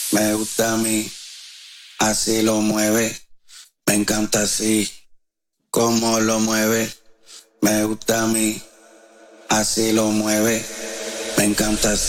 Me gusta a mí, así lo mueve. Me encanta así, como lo mueve. Me gusta a mí, así lo mueve. Me encanta así.